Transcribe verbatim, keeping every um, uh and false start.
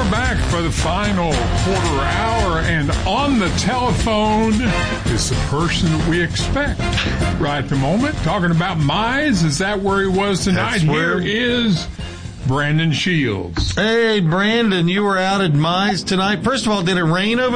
we're back for the final quarter hour, and on the telephone is the person that we expect right at the moment. Talking about Mize, is that where he was tonight? That's where... Here is Brandon Shields. Hey, Brandon, you were out at Mize tonight. First of all, did it rain over